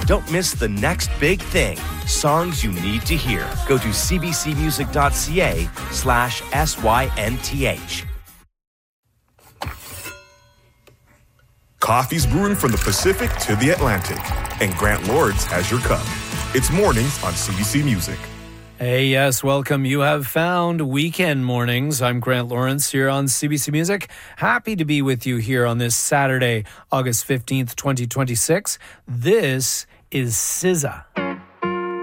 Don't miss the next big thing. Songs you need to hear. Go to cbcmusic.ca/SYNTH. Coffee's brewing from the Pacific to the Atlantic, and Grant Lawrence has your cup. It's mornings on CBC Music. Hey, yes, welcome. You have found Weekend Mornings. I'm Grant Lawrence here on CBC Music. Happy to be with you here on this Saturday, August 15th, 2026. This is SZA.